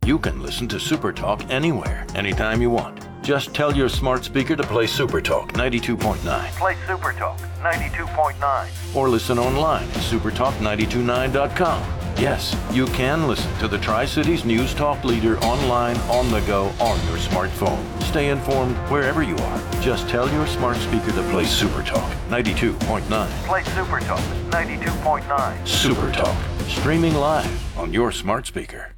you can listen to Super Talk anywhere, anytime you want. Just tell your smart speaker to play Super Talk 92.9. Play Super Talk 92.9. Or listen online at supertalk929.com. Yes, you can listen to the Tri-Cities News Talk leader online, on the go, on your smartphone. Stay informed wherever you are. Just tell your smart speaker to play Super Talk 92.9. Play Super Talk 92.9. Super Talk, streaming live on your smart speaker.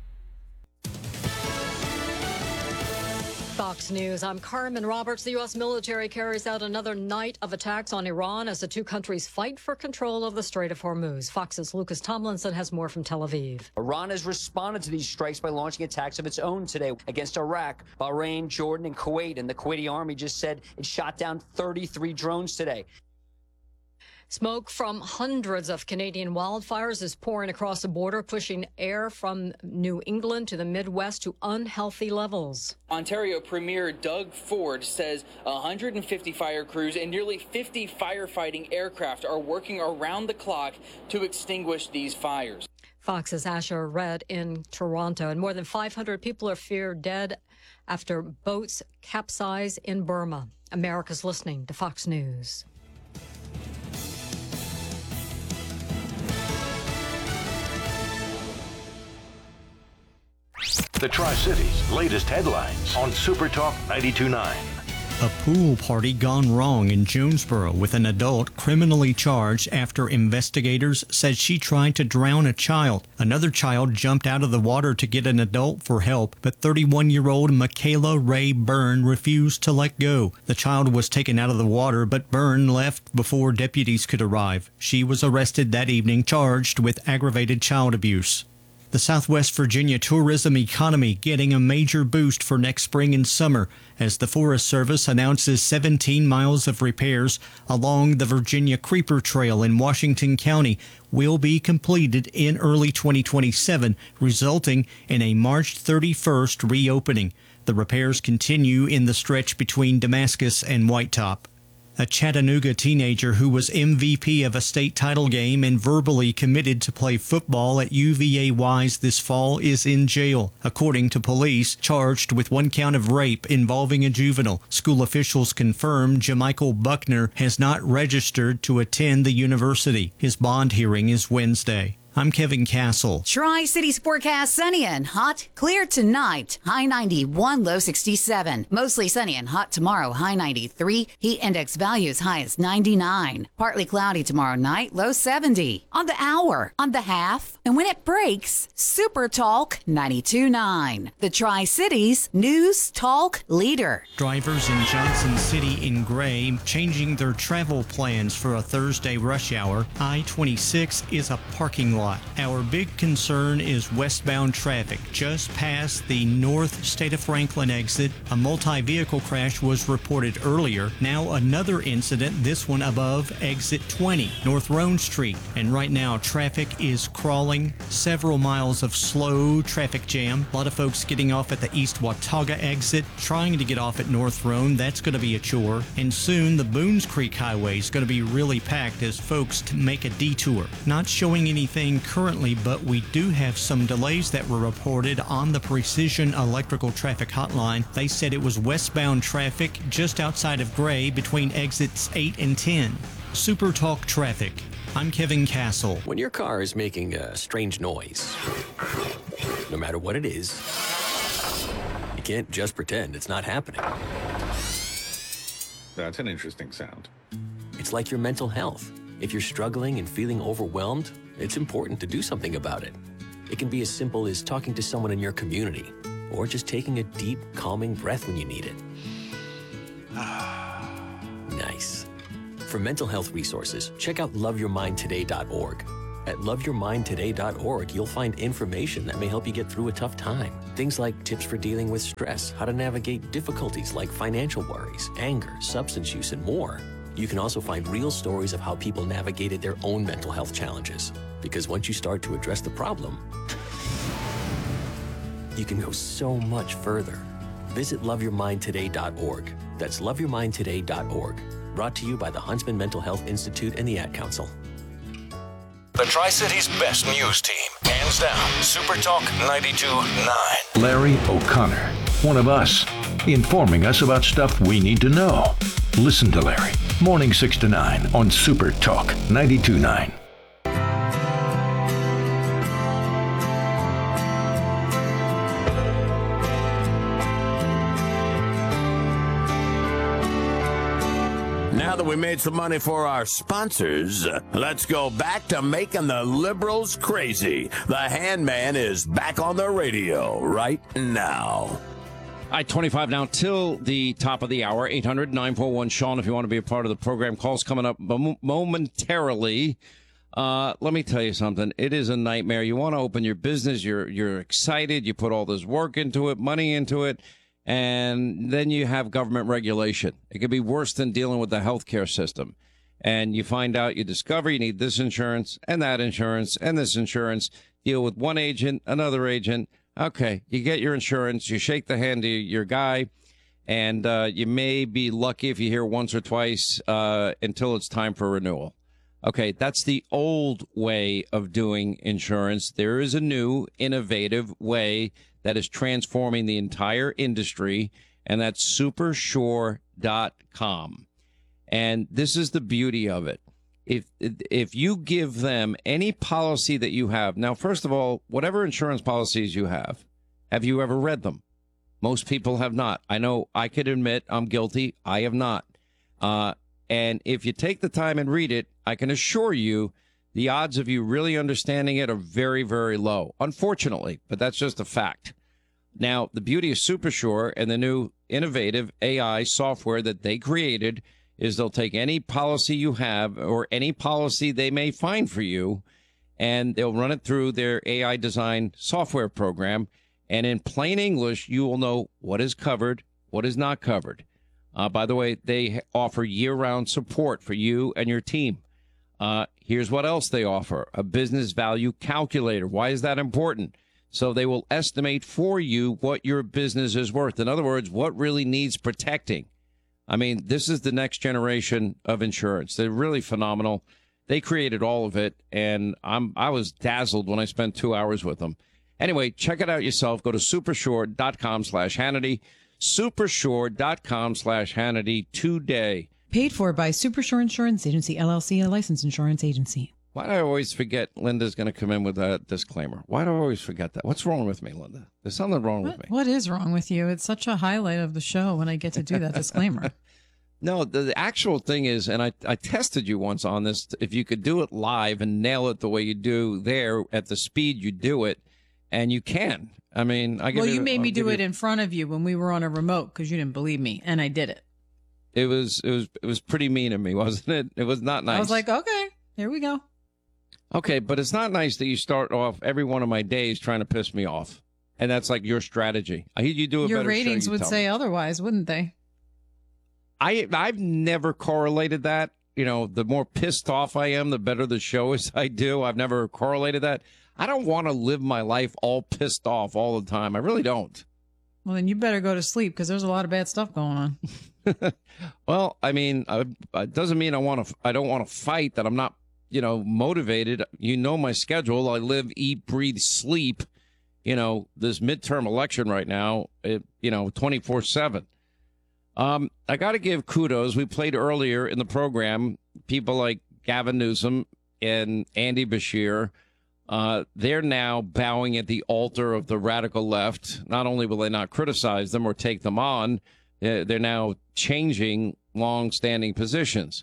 Fox News, I'm Carmen Roberts. The U.S. military carries out another night of attacks on Iran as the two countries fight for control of the Strait of Hormuz. Fox's Lucas Tomlinson has more from Tel Aviv. Iran has responded to these strikes by launching attacks of its own today against Iraq, Bahrain, Jordan, and Kuwait. And the Kuwaiti army just said it shot down 33 drones today. Smoke from hundreds of Canadian wildfires is pouring across the border, pushing air from New England to the Midwest to unhealthy levels. Ontario Premier Doug Ford says 150 fire crews and nearly 50 firefighting aircraft are working around the clock to extinguish these fires. Fox's Asher Red in Toronto, and more than 500 people are feared dead after boats capsize in Burma. America's listening to Fox News. The Tri-Cities' latest headlines on Super Talk 92.9. A pool party gone wrong in Jonesboro with an adult criminally charged after investigators said she tried to drown a child. Another child jumped out of the water to get an adult for help, but 31-year-old Michaela Ray Byrne refused to let go. The child was taken out of the water, but Byrne left before deputies could arrive. She was arrested that evening, charged with aggravated child abuse. The Southwest Virginia tourism economy getting a major boost for next spring and summer as the Forest Service announces 17 miles of repairs along the Virginia Creeper Trail in Washington County will be completed in early 2027, resulting in a March 31st reopening. The repairs continue in the stretch between Damascus and Whitetop. A Chattanooga teenager who was MVP of a state title game and verbally committed to play football at UVA-Wise this fall is in jail, according to police, charged with one count of rape involving a juvenile. School officials confirm Jamichael Buckner has not registered to attend the university. His bond hearing is Wednesday. I'm Kevin Castle. Tri-Cities forecast: sunny and hot, clear tonight, high 91, low 67. Mostly sunny and hot tomorrow, high 93. Heat index values high as 99. Partly cloudy tomorrow night, low 70. On the hour, on the half, and when it breaks, Super Talk 92.9. The Tri-Cities News Talk leader. Drivers in Johnson City in Gray changing their travel plans for a Thursday rush hour. I-26 is a parking lot. Our big concern is westbound traffic just past the North State of Franklin exit. A multi-vehicle crash was reported earlier. Now another incident, this one above exit 20, North Roan Street. And right now traffic is crawling. Several miles of slow traffic jam. A lot of folks getting off at the East Watauga exit, trying to get off at North Roan. That's going to be a chore. And soon the Boones Creek Highway is going to be really packed as folks make a detour. Not showing anything currently, but we do have some delays that were reported on the Precision Electrical Traffic Hotline. They said it was westbound traffic just outside of Gray between exits 8 and 10. Super Talk Traffic. I'm Kevin Castle. When your car is making a strange noise, no matter what it is, you can't just pretend it's not happening. That's an interesting sound. It's like your mental health. If you're struggling and feeling overwhelmed, it's important to do something about it. It can be as simple as talking to someone in your community, or just taking a deep, calming breath when you need it. Nice. For mental health resources, check out loveyourmindtoday.org. At loveyourmindtoday.org, you'll find information that may help you get through a tough time. Things like tips for dealing with stress, how to navigate difficulties like financial worries, anger, substance use, and more. You can also find real stories of how people navigated their own mental health challenges. Because once you start to address the problem, you can go so much further. Visit loveyourmindtoday.org. That's loveyourmindtoday.org. Brought to you by the Huntsman Mental Health Institute and the Ad Council. The Tri-Cities best news team. Hands down, Super Talk 92.9. Larry O'Connor, one of us, informing us about stuff we need to know. Listen to Larry, morning 6 to 9 on Super Talk 92.9. Now that we made some money for our sponsors, let's go back to making the liberals crazy. The Handman is back on the radio right now. I-25 now till the top of the hour. 800-941-SEAN if you want to be a part of the program. Calls coming up momentarily. Let me tell you something. It is a nightmare. You want to open your business. You're excited. You put all this work into it, money into it. And then you have government regulation. It could be worse than dealing with the healthcare system. And you find out, you discover you need this insurance and that insurance and this insurance. Deal with one agent, another agent. Okay, you get your insurance. You shake the hand of your guy. And you may be lucky if you hear once or twice until it's time for renewal. Okay, that's the old way of doing insurance. There is a new, innovative way that is transforming the entire industry, and that's supersure.com. And this is the beauty of it. If you give them any policy that you have, now, first of all, whatever insurance policies you have you ever read them? Most people have not. I know I could admit I'm guilty. I have not. And if you take the time and read it, I can assure you the odds of you really understanding it are very, very low, unfortunately, but that's just a fact. Now, the beauty of SuperSure and the new innovative AI software that they created is they'll take any policy you have or any policy they may find for you, and they'll run it through their AI design software program. And in plain English, you will know what is covered, what is not covered. By the way, they offer year-round support for you and your team. Here's what else they offer: a business value calculator. Why is that important? So they will estimate for you what your business is worth. In other words, what really needs protecting. I mean, this is the next generation of insurance. They're really phenomenal. They created all of it, and I was dazzled when I spent 2 hours with them. Anyway, check it out yourself. Go to supersure.com/Hannity, supersure.com/Hannity today. Paid for by Supersure Insurance Agency, LLC, a licensed insurance agency. Why do I always forget Linda's going to come in with a disclaimer? Why do I always forget that? What's wrong with me, Linda? There's something wrong with me. What is wrong with you? It's such a highlight of the show when I get to do that disclaimer. No, the actual thing is, and I tested you once on this, if you could do it live and nail it the way you do there at the speed you do it, and you can. I mean, you made me do it in front of you when we were on a remote because you didn't believe me, and I did it. It was pretty mean of me, wasn't it? It was not nice. I was like, okay, here we go. Okay, but it's not nice that you start off every one of my days trying to piss me off. And that's like your strategy. You do a better show. Your ratings would say otherwise, wouldn't they? I've never correlated that. You know, the more pissed off I am, the better the show is I do. I've never correlated that. I don't want to live my life all pissed off all the time. I really don't. Well, then you better go to sleep because there's a lot of bad stuff going on. Well, I mean, it doesn't mean I don't want to fight, that I'm not, motivated. You know my schedule. I live, eat, breathe, sleep. This midterm election right now, 24/7. I got to give kudos. We played earlier in the program people like Gavin Newsom and Andy Bashir. They're now bowing at the altar of the radical left. Not only will they not criticize them or take them on, they're now changing long-standing positions.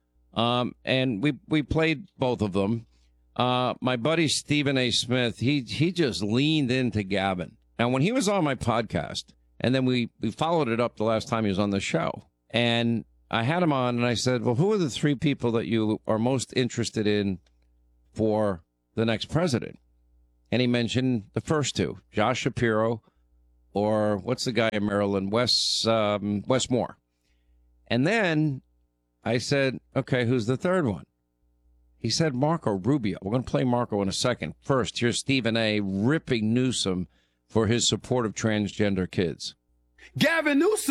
And we played both of them. My buddy Stephen A. Smith, he just leaned into Gavin. And when he was on my podcast, and then we followed it up the last time he was on the show, and I had him on, and I said, well, who are the three people that you are most interested in for the next president? And he mentioned the first two, Josh Shapiro, or what's the guy in Maryland, Wes Moore. And then I said, okay, who's the third one? He said Marco Rubio. We're going to play Marco in a second. First, here's Stephen A. ripping Newsom for his support of transgender kids. Gavin Newsom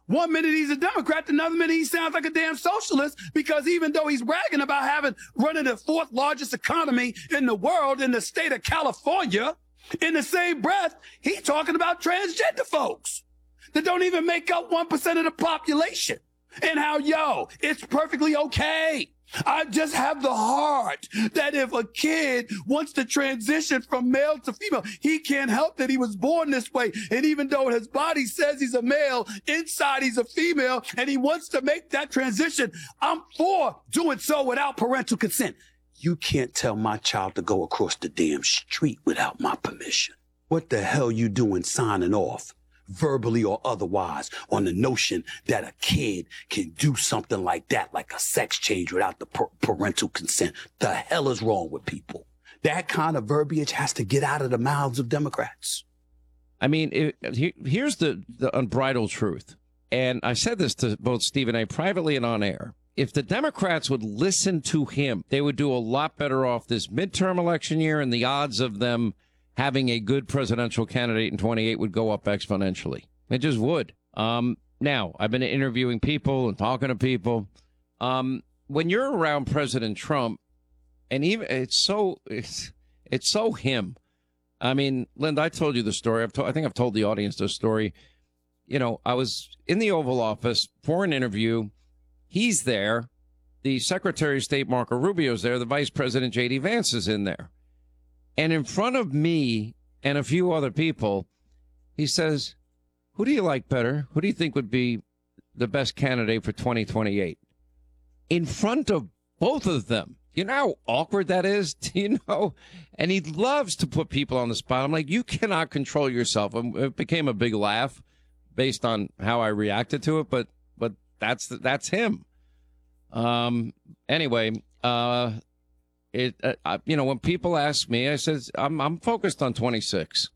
1 minute he's a Democrat, another minute he sounds like a damn socialist, because even though he's bragging about running the 4th largest economy in the world in the state of California, in the same breath, he's talking about transgender folks that don't even make up 1% of the population, and how, it's perfectly okay. I just have the heart that if a kid wants to transition from male to female, he can't help that he was born this way. And even though his body says he's a male, inside he's a female, and he wants to make that transition, I'm for doing so without parental consent. You can't tell my child to go across the damn street without my permission. What the hell you doing signing off, verbally or otherwise, on the notion that a kid can do something like that, like a sex change, without the parental consent? The hell is wrong with people? That kind of verbiage has to get out of the mouths of Democrats. I mean, here's the unbridled truth. And I said this to both Steve and I privately and on air. If the Democrats would listen to him, they would do a lot better off this midterm election year, and the odds of them having a good presidential candidate in 28 would go up exponentially. It just would. Now, I've been interviewing people and talking to people. When you're around President Trump, and even it's so him. I mean, Linda, I told you the story. I think I've told the audience this story. I was in the Oval Office for an interview. He's there. The Secretary of State, Marco Rubio's there. The Vice President, J.D. Vance, is in there. And in front of me and a few other people, he says, who do you like better? Who do you think would be the best candidate for 2028? In front of both of them. You know how awkward that is? Do you know? And he loves to put people on the spot. I'm like, you cannot control yourself. It became a big laugh based on how I reacted to it, but that's him. Anyway, when people ask me, I says, I'm focused on 26.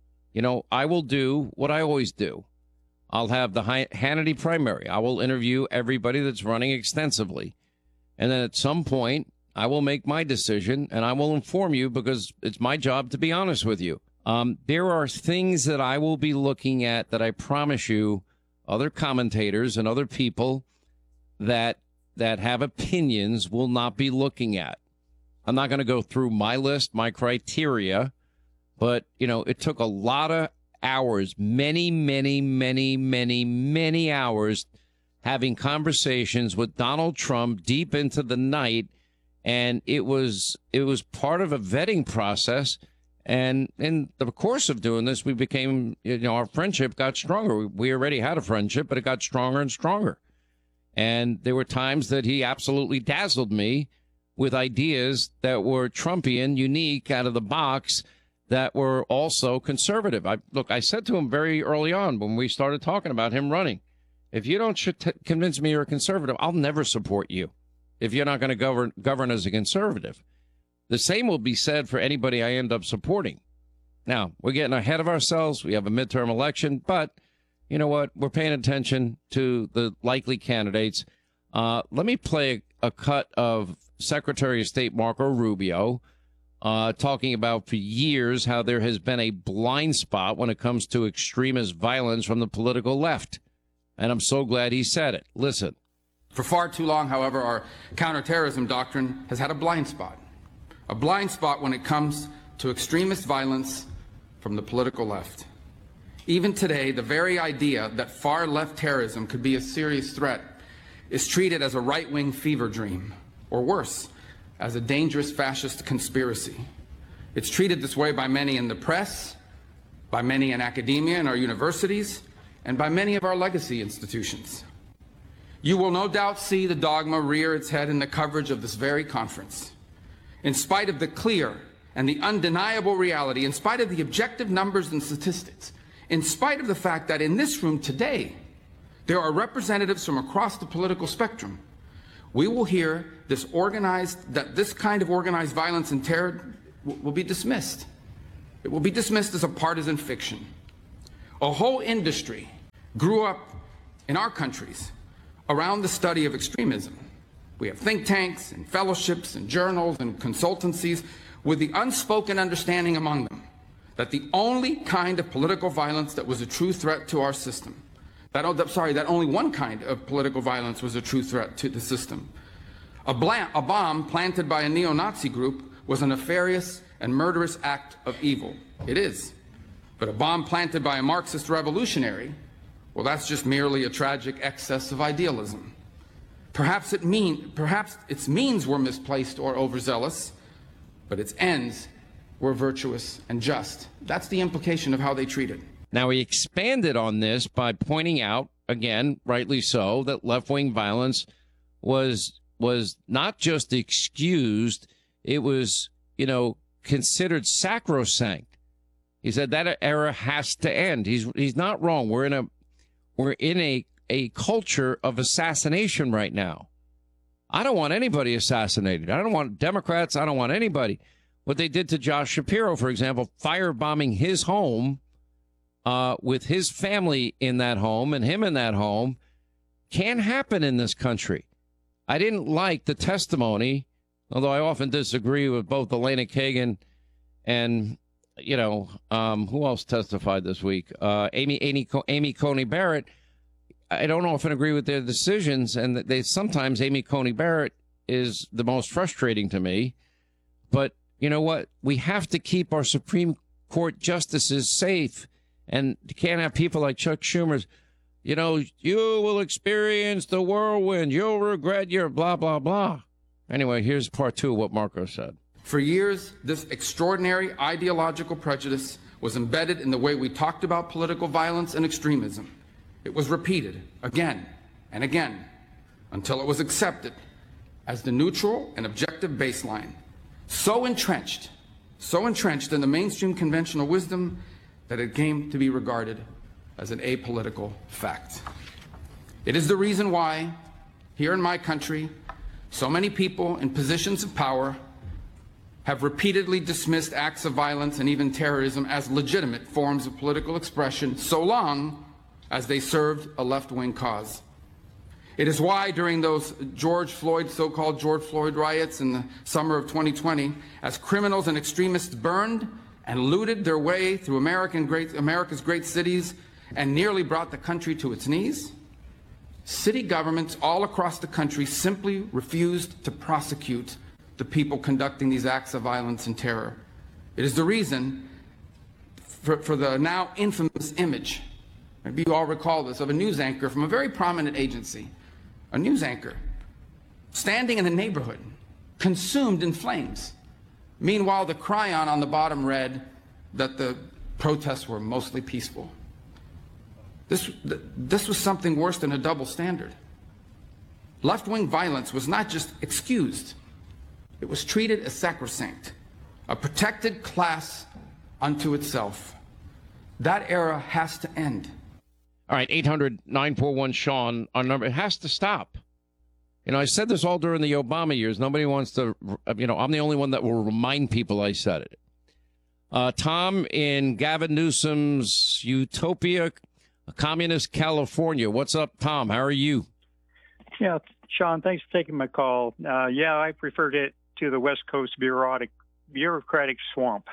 I will do what I always do. I'll have the Hannity primary. I will interview everybody that's running extensively. And then at some point, I will make my decision, and I will inform you, because it's my job to be honest with you. There are things that I will be looking at that I promise you other commentators and other people that have opinions will not be looking at. I'm not going to go through my list, my criteria, but, it took a lot of hours, many, many, many, many, many hours having conversations with Donald Trump deep into the night. And it was part of a vetting process. And in the course of doing this, we became, our friendship got stronger. We already had a friendship, but it got stronger and stronger. And there were times that he absolutely dazzled me with ideas that were Trumpian, unique, out of the box, that were also conservative. I said to him very early on when we started talking about him running, if you don't convince me you're a conservative, I'll never support you if you're not going to govern as a conservative. The same will be said for anybody I end up supporting. Now, we're getting ahead of ourselves. We have a midterm election, but you know what? We're paying attention to the likely candidates. Let me play a cut of Secretary of State Marco Rubio talking about for years how there has been a blind spot when it comes to extremist violence from the political left. And I'm so glad he said it. Listen. For far too long, however, our counterterrorism doctrine has had a blind spot when it comes to extremist violence from the political left. Even today, the very idea that far-left terrorism could be a serious threat is treated as a right-wing fever dream, or worse, as a dangerous fascist conspiracy. It's treated this way by many in the press, by many in academia and our universities, and by many of our legacy institutions. You will no doubt see the dogma rear its head in the coverage of this very conference. In spite of the clear and the undeniable reality, in spite of the objective numbers and statistics, in spite of the fact that in this room today, there are representatives from across the political spectrum, we will hear this kind of organized violence and terror will be dismissed. It will be dismissed as a partisan fiction. A whole industry grew up in our countries around the study of extremism. We have think tanks and fellowships and journals and consultancies with the unspoken understanding among them that the only kind of political violence that was a true threat to our system, that only one kind of political violence was a true threat to the system. A bomb planted by a neo-Nazi group was a nefarious and murderous act of evil. It is. But a bomb planted by a Marxist revolutionary, well, that's just merely a tragic excess of idealism. Perhaps its means were misplaced or overzealous, but its ends were virtuous and just. That's the implication of how they treat it. Now, he expanded on this by pointing out, again, rightly so, that left-wing violence was not just excused, it was, considered sacrosanct. He said that era has to end. He's not wrong. We're in a culture of assassination right now. I don't want anybody assassinated. I don't want Democrats. I don't want anybody. What they did to Josh Shapiro, for example, firebombing his home with his family in that home and him in that home, can happen in this country. I didn't like the testimony, although I often disagree with both Elena Kagan and, who else testified this week? Amy Coney Barrett. I don't often agree with their decisions, and sometimes Amy Coney Barrett is the most frustrating to me. But you know what? We have to keep our Supreme Court justices safe, and you can't have people like Chuck Schumer's, you will experience the whirlwind. You'll regret your blah, blah, blah. Anyway, here's part 2 of what Marco said. For years, this extraordinary ideological prejudice was embedded in the way we talked about political violence and extremism. It was repeated again and again until it was accepted as the neutral and objective baseline. So entrenched in the mainstream conventional wisdom that it came to be regarded as an apolitical fact. It is the reason why, here in my country, so many people in positions of power have repeatedly dismissed acts of violence and even terrorism as legitimate forms of political expression, so long as they served a left-wing cause. It is why during those so-called George Floyd riots in the summer of 2020, as criminals and extremists burned and looted their way through America's great cities and nearly brought the country to its knees, city governments all across the country simply refused to prosecute the people conducting these acts of violence and terror. It is the reason for the now infamous image, maybe you all recall this, of a news anchor from a very prominent agency, a news anchor standing in a neighborhood consumed in flames. Meanwhile, the chyron on the bottom read that the protests were mostly peaceful. This was something worse than a double standard. Left-wing violence was not just excused, it was treated as sacrosanct, a protected class unto itself. That era has to end. All right, 800-941-SEAN, our number. It has to stop. I said this all during the Obama years. Nobody wants to, I'm the only one that will remind people I said it. Tom in Gavin Newsom's Utopia, communist California. What's up, Tom? How are you? Yeah, Sean, thanks for taking my call. I preferred it to the West Coast bureaucratic swamp.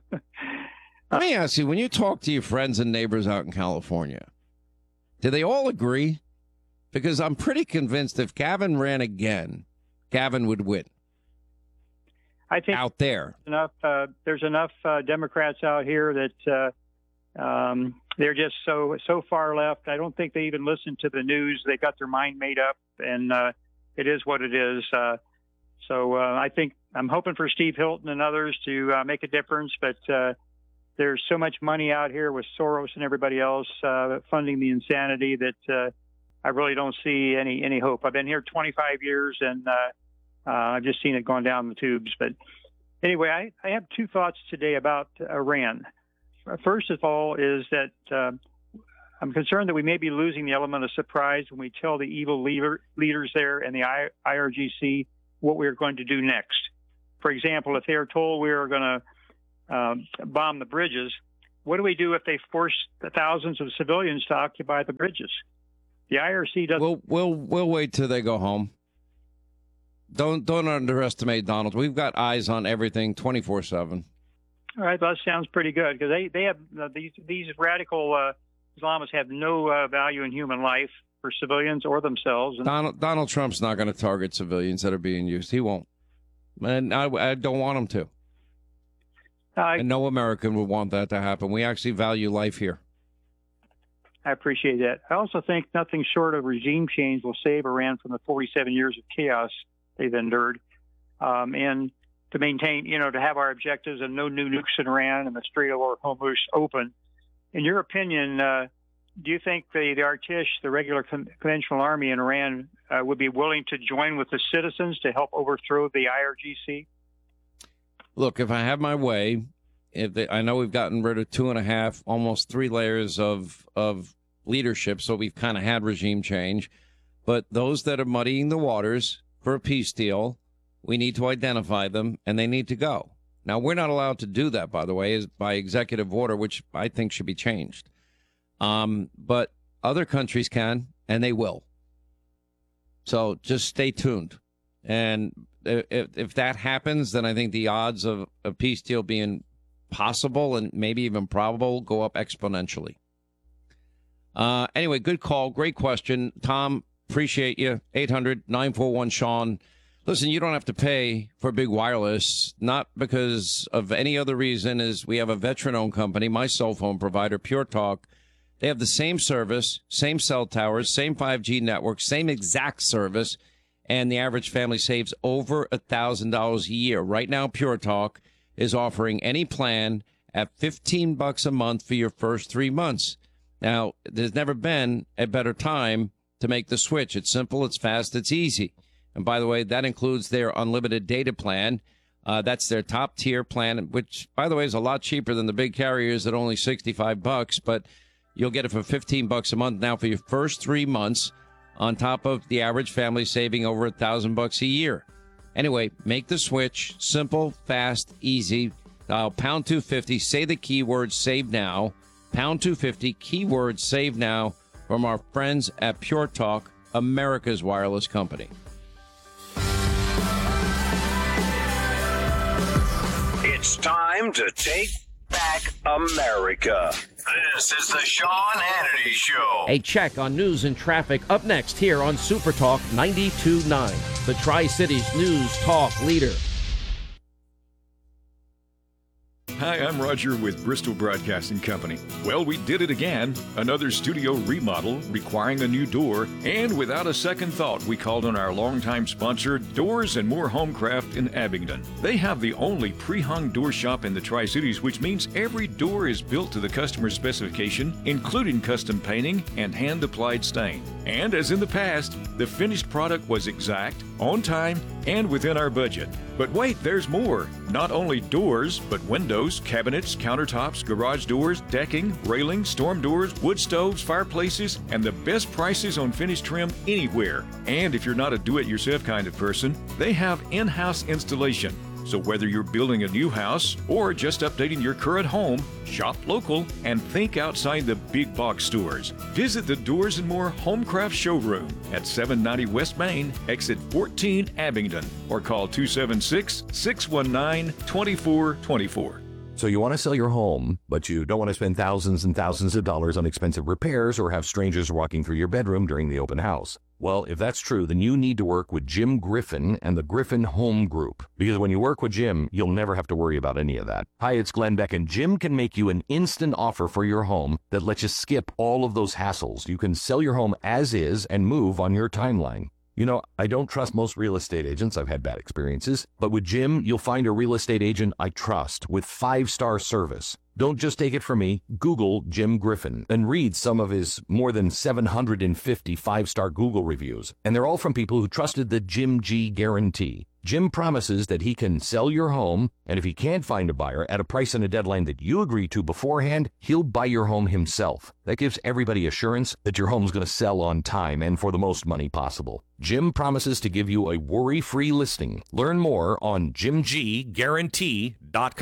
Let me ask you, when you talk to your friends and neighbors out in California, do they all agree? Because I'm pretty convinced if Gavin ran again, Gavin would win. I think out there, there's enough Democrats out here that they're just so far left. I don't think they even listen to the news. They got their mind made up, and it is what it is. I think I'm hoping for Steve Hilton and others to make a difference, but there's so much money out here with Soros and everybody else funding the insanity that I really don't see any hope. I've been here 25 years, and I've just seen it going down the tubes. But anyway, I have two thoughts today about Iran. First of all is that I'm concerned that we may be losing the element of surprise when we tell the evil leaders there and the IRGC what we're going to do next. For example, if they're told we're going to bomb the bridges, what do we do if they force the thousands of civilians to occupy the bridges? The IRC doesn't. We'll wait till they go home. Don't underestimate Donald. We've got eyes on everything 24/7. All right, that sounds pretty good because they have these radical Islamists have no value in human life for civilians or themselves. And Donald Trump's not going to target civilians that are being used. He won't. And I don't want him to. And no American would want that to happen. We actually value life here. I appreciate that. I also think nothing short of regime change will save Iran from the 47 years of chaos they've endured. And to maintain, to have our objectives of no new nukes in Iran and the Strait of Hormuz open. In your opinion, do you think the Artish, the regular conventional army in Iran, would be willing to join with the citizens to help overthrow the IRGC? Look, if I have my way, I know we've gotten rid of 2.5, almost 3 layers of leadership, so we've kind of had regime change. But those that are muddying the waters for a peace deal, we need to identify them, and they need to go. Now, we're not allowed to do that, by the way, is by executive order, which I think should be changed. But other countries can, and they will. So just stay tuned. And if that happens, then I think the odds of a peace deal being possible and maybe even probable go up exponentially. Anyway, good call. Great question. Tom, appreciate you. 800-941-SEAN. Listen, you don't have to pay for big wireless, not because of any other reason, as we have a veteran-owned company, my cell phone provider, Pure Talk. They have the same service, same cell towers, same 5G network, same exact service, and the average family saves over $1,000 a year. Right now, Pure Talk is offering any plan at $15 a month for your first 3 months. Now, there's never been a better time to make the switch. It's simple, it's fast, it's easy. And by the way, that includes their unlimited data plan. That's their top tier plan, which, by the way, is a lot cheaper than the big carriers at only $65. But you'll get it for $15 a month now for your first 3 months, on top of the average family saving over $1,000 a year. Anyway, make the switch. Simple, fast, easy. Dial pound 250. Say the keyword save now. Pound 250, keyword save now, from our friends at Pure Talk, America's wireless company. It's time to take back America. This is the Sean Hannity Show. A check on news and traffic up next here on Super Talk 92.9, the Tri-Cities news talk leader. Hi, I'm Roger with Bristol Broadcasting Company. Well, we did it again. Another studio remodel requiring a new door. And without a second thought, we called on our longtime sponsor, Doors and More Homecraft in Abingdon. They have the only pre-hung door shop in the Tri-Cities, which means every door is built to the customer's specification, including custom painting and hand-applied stain. And as in the past, the finished product was exact, on time, and within our budget. But wait, there's more. Not only doors, but windows, cabinets, countertops, garage doors, decking, railings, storm doors, wood stoves, fireplaces, and the best prices on finished trim anywhere. And if you're not a do-it-yourself kind of person, they have in-house installation. So whether you're building a new house or just updating your current home, shop local and think outside the big box stores. Visit the Doors and More Homecraft Showroom at 790 West Main, exit 14 Abingdon, or call 276-619-2424. So you want to sell your home, but you don't want to spend thousands and thousands of dollars on expensive repairs or have strangers walking through your bedroom during the open house. Well, if that's true, then you need to work with Jim Griffin and the Griffin Home Group. Because when you work with Jim, you'll never have to worry about any of that. Hi, it's Glenn Beck, and Jim can make you an instant offer for your home that lets you skip all of those hassles. You can sell your home as is and move on your timeline. You know, I don't trust most real estate agents. I've had bad experiences. But with Jim, you'll find a real estate agent I trust with 5-star service. Don't just take it from me. Google Jim Griffin and read some of his more than 750 5-star Google reviews. And they're all from people who trusted the Jim G guarantee. Jim promises that he can sell your home, and if he can't find a buyer at a price and a deadline that you agree to beforehand, he'll buy your home himself. That gives everybody assurance that your home's going to sell on time and for the most money possible. Jim promises to give you a worry-free listing. Learn more on JimGGuarantee.com.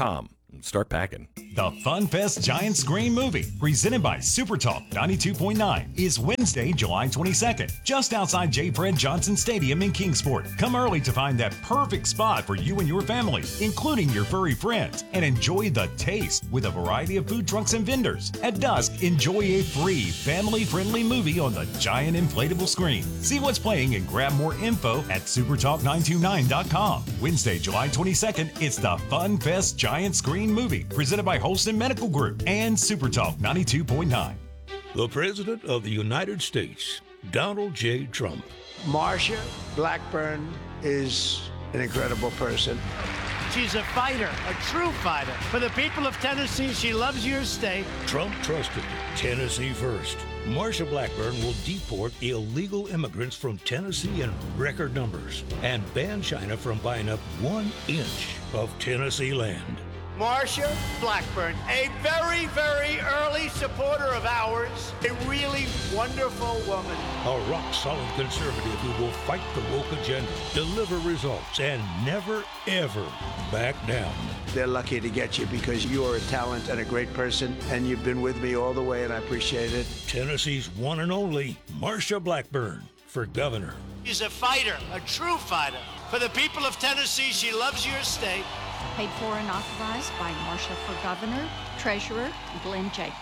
Start packing. The Fun Fest Giant Screen Movie, presented by Super Talk 92.9, is Wednesday, July 22nd, just outside J. Fred Johnson Stadium in Kingsport. Come early to find that perfect spot for you and your family, including your furry friends, and enjoy the taste with a variety of food trucks and vendors. At dusk, enjoy a free, family-friendly movie on the giant inflatable screen. See what's playing and grab more info at supertalk929.com. Wednesday, July 22nd, it's the Fun Fest Giant Screen Movie, presented by Holston Medical Group and Supertalk 92.9. The President of the United States, Donald J. Trump. Marsha Blackburn is an incredible person. She's a fighter, a true fighter. For the people of Tennessee, she loves your state. Trump trusted Tennessee first. Marsha Blackburn will deport illegal immigrants from Tennessee in record numbers and ban China from buying up 1 inch of Tennessee land. Marsha Blackburn, a very, very early supporter of ours, a really wonderful woman. A rock-solid conservative who will fight the woke agenda, deliver results, and never, ever back down. They're lucky to get you because you are a talent and a great person, and you've been with me all the way, and I appreciate it. Tennessee's one and only Marsha Blackburn for governor. She's a fighter, a true fighter. For the people of Tennessee, she loves your state. Paid for and authorized by Marsha for Governor, Treasurer Glenn Jacobs.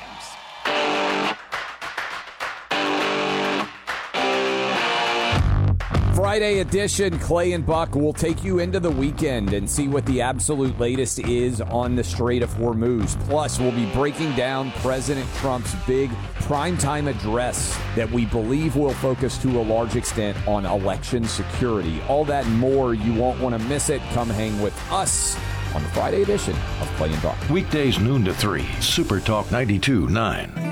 Friday edition, Clay and Buck will take you into the weekend and see what the absolute latest is on the Strait of Hormuz. Plus, we'll be breaking down President Trump's big primetime address that we believe will focus to a large extent on election security. All that and more, you won't want to miss it. Come hang with us on the Friday edition of Clay and Buck. Weekdays noon to 3, Super Talk 92.9.